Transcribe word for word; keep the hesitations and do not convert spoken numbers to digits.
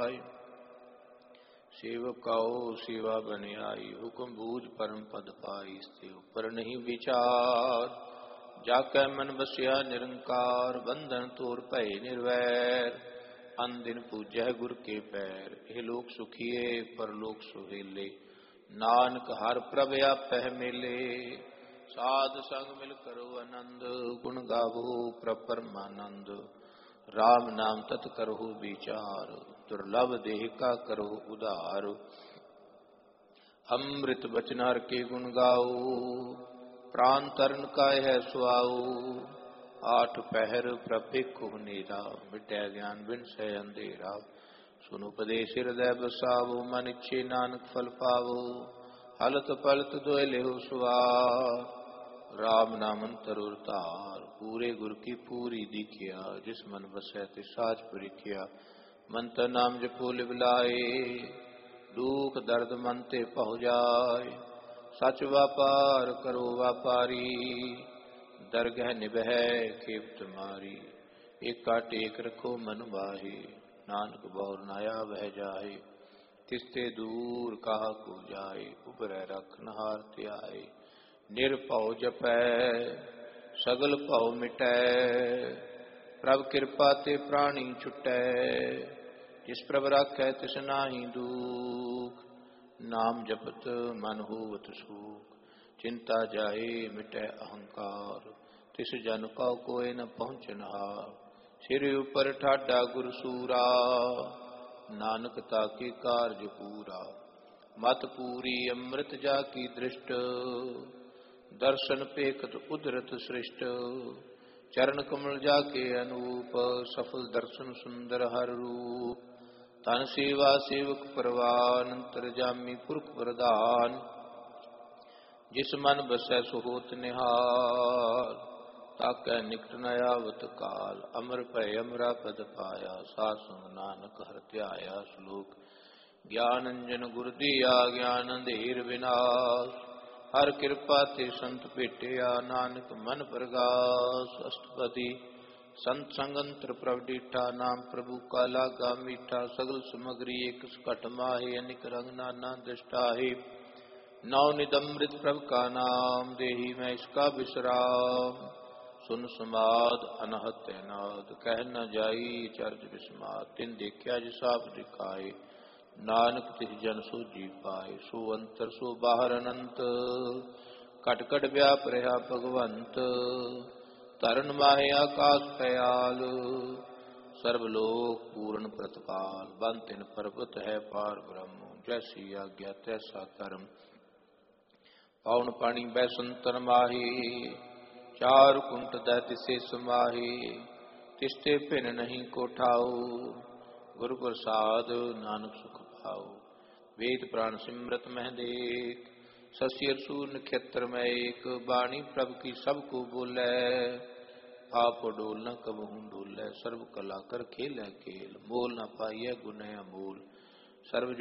जाय। सेवकाओ सेवा बनियाई, हुक्म बूझ परम पद पाई। इसते ऊपर नहीं विचार, जाकै मन बसिया निरंकार। बंधन तोर भय निर्वैर, अन दिन पूजै गुर के पैर। हे लोक सुखिए परलोक सुहेले, नानक हर प्रभ आपै मेले। साध संग मिल करो आनंद, गुण गावो प्रभ परमानंद। राम नाम तत् करहु विचार, दुर्लभ देह का करो उधार। अमृत बचन हर के गुण गाओ, प्राण तरन का है सुआओ। आठ पहर प्रभिक्खु नेरा, मिटै ज्ञान बिन सै अंधेरा। सुन उपदेश हृदय बसावो, मन इच्छे नानक फल पावो। हलत पलत दोय लेहु सुवार, राम नाम अंतर उर तार। पूरे गुर की पूरी दीखिया, जिस मन बसै तिस साच परिखिया। मन तन नाम जपो लिवलाए, दुख दर्द मन ते पहुँ जाय। सच व्यापार करो व्यापारी, दरगह निभै खेप तुम्हारी। एका टेक रखो मन बाहे, नानक बहुर नाया वह जाए। तिसते दूर कहा को जाए, उबरै रख नहार त्याए। निरभਉ जपै सगल भਉ मिटै, प्रभ कृपा ते प्राणी छुटै। जिस प्रभ राखै तिस नाहि दुख, नाम जपत मन होवत सुख। चिंता जाए मिटै अहंकार, तिस जन पाओ कोय न पहुँचनहार। सिर उपर ठाडा गुर सूरा, नानक ताके कारज पूरा। मत पूरी अमृत जाकी दृष्ट, दर्शन पेखत उदरत सृष्ट। चरण कमल जाके अनूप, सफल दर्शन सुंदर हर रूप। तन सेवा सेवक परवान, अंतरजामी पुरख प्रधान। जिस मन बसै सो होत निहाल, ताकै निकट न आवत काल। अमर भय अमरा पद पाया, साध संग नानक हर ध्याया। श्लोक ज्ञान अंजन गुर दिया, ज्ञान अंधेर विनाश। हर कृपा ते संत भेटिया, नानक मन प्रगास। अष्टपदी संत संगंतर प्रभ डीठा, नाम प्रभु का लागा मीठा। सगल समग्री एक घट माहे, अनिक रंग नाना दृष्टाहे। नौ निदमृत प्रभ का नाम, देही मैं इसका विश्राम। सुन समाद अनहत नाद, कह न जाई चर्च विस्माद। तिन देखिया जिसाब दिखाए, नानक तिस जन सो जी पाए। सो अंतर सो बाहर अनंत, कट कट व्याप रहा भगवंत। तरन माहे आकाश पयाल, सर्वलोक पूर्ण प्रतपाल। बन तिन पर्वत है पार ब्रह्म, जैसी आज्ञा तैसा कर्म। पावन पानी बैसंतर माही, चार कुंट दैत्य से समाही। तिस्ते पिन नहीं कोठाओ, गुरु प्रसाद नानक सुख पाओ। वेद प्राण सिमरत मह देख, शशि सूर नक्षत्र में एक। बाणी प्रभ की सबको बोलै, आप डोल न कबहू डोलै। सर्व कला कर खेलै खेल, मोल न पाइय गुण अमोल। सर्व